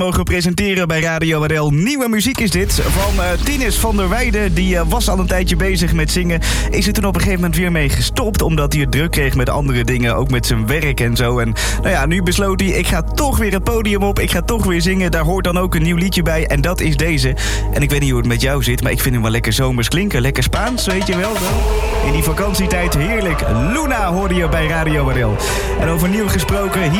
Mogen presenteren bij Radio RL. Nieuwe muziek is dit van Tinus van der Weijden. Die was al een tijdje bezig met zingen. Is er toen op een gegeven moment weer mee gestopt, omdat hij het druk kreeg met andere dingen, ook met zijn werk en zo. En nou ja, nu besloot hij, ik ga toch weer het podium op, ik ga toch weer zingen. Daar hoort dan ook een nieuw liedje bij en dat is deze. En ik weet niet hoe het met jou zit, maar ik vind hem wel lekker zomers klinken. Lekker Spaans, weet je wel. In die vakantietijd heerlijk. Luna hoorde je bij Radio RL. En over nieuw gesproken, hier